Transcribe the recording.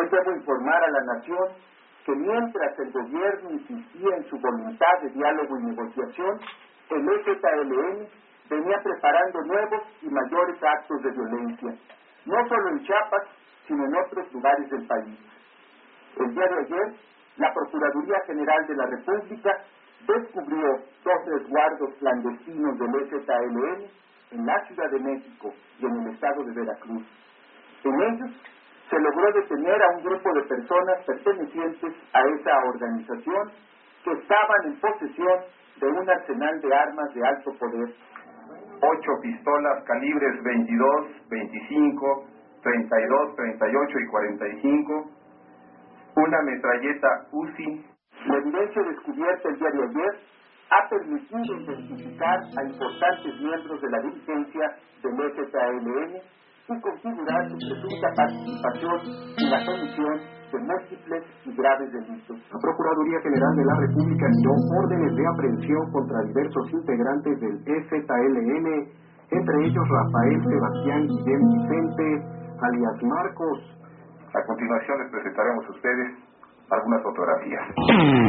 debo informar a la nación que mientras el gobierno insistía en su voluntad de diálogo y negociación, el EZLN venía preparando nuevos y mayores actos de violencia, no solo en Chiapas, sino en otros lugares del país. El día de ayer, la Procuraduría General de la República descubrió 2 resguardos clandestinos del EZLN en la Ciudad de México y en el estado de Veracruz. En ellos se logró detener a un grupo de personas pertenecientes a esa organización que estaban en posesión de un arsenal de armas de alto poder. 8 pistolas calibres 22, 25, 32, 38 y 45, una metralleta Uzi. La evidencia descubierta el día de ayer ha permitido identificar a importantes miembros de la dirigencia del EZLN y configurar su presunta participación en la comisión de múltiples y graves delitos. La Procuraduría General de la República dio órdenes de aprehensión contra diversos integrantes del EZLN, entre ellos Rafael Sebastián Guillén Vicente, alias Marcos. A continuación les presentaremos a ustedes algunas fotografías.